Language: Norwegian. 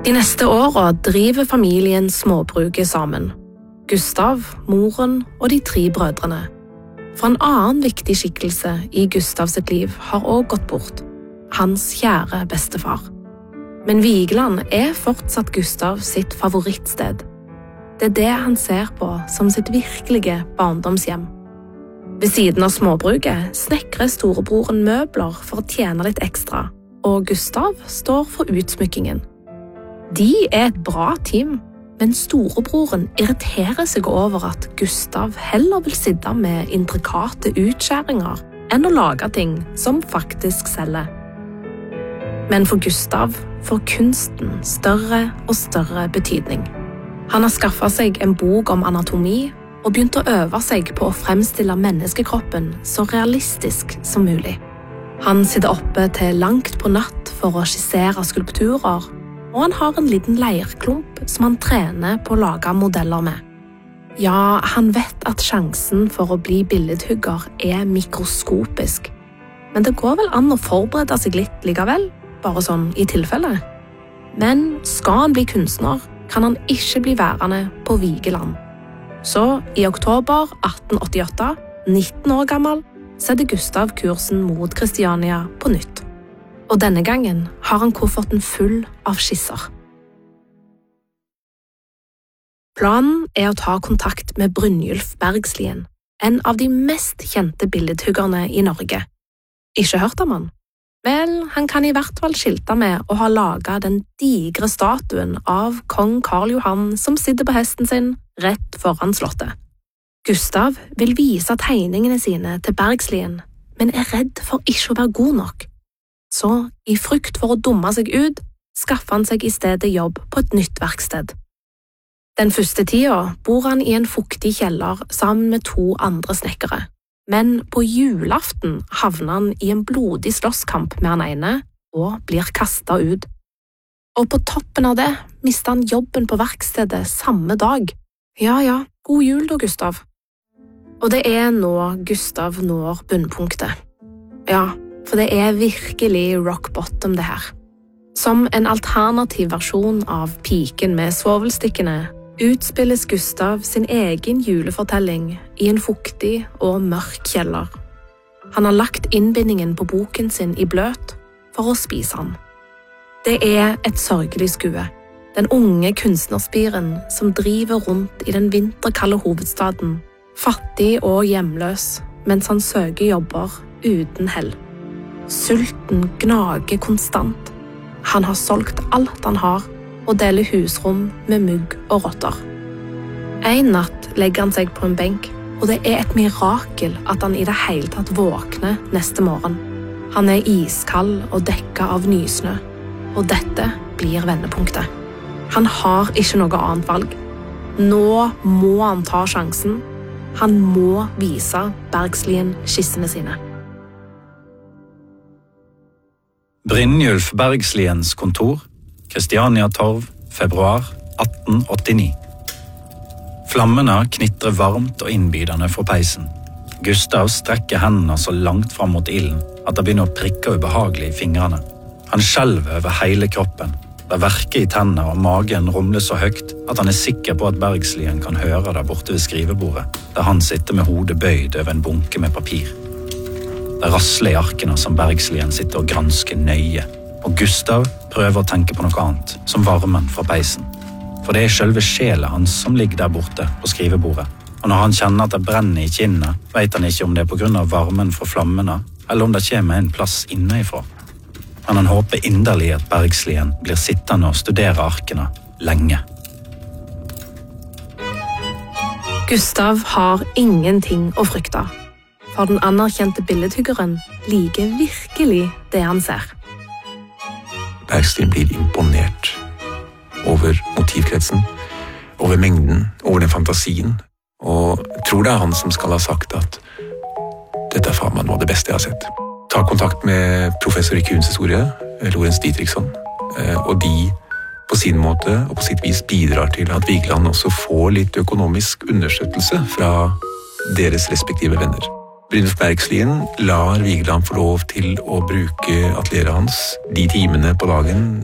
De neste årene driver familien småbruket sammen. Gustav, moren og de 3 brødrene. For en annen viktig skikkelse i Gustav sitt liv har også gått bort. Hans kjære bestefar. Men Vigeland fortsatt Gustav sitt favorittsted. Det det han ser på som sitt virkelige barndomshjem. Ved siden av småbruket snekrer storebroren møbler for å tjene litt ekstra, og Gustav står for utsmykkingen. De et bra team, men storebroren irriterer seg over at Gustav heller vil sitte med intrikate utskjæringer enn å lage ting som faktisk selger. Men for Gustav får kunsten større og større betydning. Han har skaffet seg en bok om anatomi og begynt å øve seg på å fremstille menneskekroppen så realistisk som mulig. Han sitter oppe til langt på natt for å skissere skulpturer, og han har en liten leirklump som han trener på å lage modeller med. Ja, han vet at sjansen for å bli billedhugger mikroskopisk, men det går vel an å forberede seg litt likevel, bare sånn i tilfelle. Men skal han bli kunstner, kan han ikke bli værende på Vigeland. Så i oktober 1888, 19 år gammel, setter Gustav kursen mot Kristiania på nytt. Og denne gangen har han kofferten full av skisser. Planen å ta kontakt med Brynjulf Bergslien, en av de mest kjente billedhuggerne i Norge. Ikke hørt om han? Vel, han kan i hvert fall skilte med å ha laget den digre statuen av kong Karl Johan som sitter på hesten sin rett foran slottet. Gustav vil vise tegningene sine til Bergslien, men redd for ikke å være god nok. Så, i frykt for å dumme seg ut, skaffer han seg i stedet jobb på et nytt verksted. Den første tida bor han i en fuktig kjeller sammen med 2 andre snekkere. Men på julaften havner han i en blodig slåsskamp med han ene og blir kastet ut. Og på toppen av det mister han jobben på verkstedet samme dag. Ja, god jul da, Gustav. Og det nå Gustav når bunnpunktet. Ja, for det virkelig rock bottom det her. Som en alternativ versjon av Piken med svovelstikkene utspilles Gustav sin egen julefortelling i en fuktig og mørk kjeller. Han har lagt innbindingen på boken sin i bløt for å spise han. Det et sørgelig skue. Den unge kunstnerspiren som driver rundt i den vinterkalde hovedstaden, fattig og hjemløs, mens han søker jobber uten hell. Sulten gnager konstant. Han har solgt alt han har, og deler husrom med mugg og rotter. En natt legger han seg på en benk, og det et mirakel at han i det hele tatt våkner neste morgen. Han iskald og dekket av nysnø, og dette blir vendepunktet. Han har ikke noe annet valg. Nå må han ta sjansen. Han må vise Bergslien skissene sine. Brynjulf Bergsliens kontor, Kristiania Torv, februar 1889. Flammene knitrer varmt og innbydende fra peisen. Gustav strekker hendene så langt fram mot ilden at det begynner å prikke ubehagelig i fingrene. Han skjelver over hele kroppen. Det verker i tennene og magen rumler så høyt at han sikker på at Bergslien kan høre det borte ved skrivebordet, der han sitter med hodet bøyd over en bunke med papir. Det rasler i arkene som Bergslien sitter og gransker nøye, og Gustav prøver å tenke på noe annet, som varmen fra peisen. For det selve sjela hans som ligger der borte på skrivebordet, og når han kjenner at det brenner i kinnet, vet han ikke om det på grunn av varmen fra flammene, eller om det kommer en plass innenfra. Men han håper inderlig at Bergslien blir sittende og studere arkene lenge. Gustav har ingenting å frykte, for den anerkjente billedhuggeren liker virkelig det han ser. Bergslien blir imponert over motivkretsen, over mengden, over den fantasien, og tror det han som skal ha sagt at dette faen meg noe av det beste jeg har sett. Ta kontakt med professor i kunsthistorie, Lorentz Dietrichson, og de på sin måte og på sitt vis bidrar til at Vigeland også får litt økonomisk understøttelse fra deres respektive venner. Brynjulf Bergslien lar Vigeland få lov til å bruke atelieret hans de timene på dagen